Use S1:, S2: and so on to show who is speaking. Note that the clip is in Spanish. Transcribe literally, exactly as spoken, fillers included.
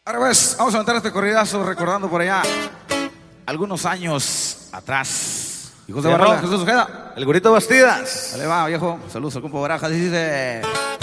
S1: Ahora pues, vamos a aventar este corridazo recordando por allá algunos años atrás. Hijos de Barrón, Jesús Ojeda,
S2: El Gurito Bastidas.
S1: dale va, viejo. Saludos al compa Barajas, dice...